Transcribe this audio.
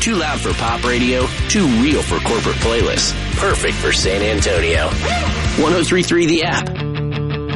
Too loud for pop radio, too real for corporate playlists. Perfect for San Antonio. 103.3 The App.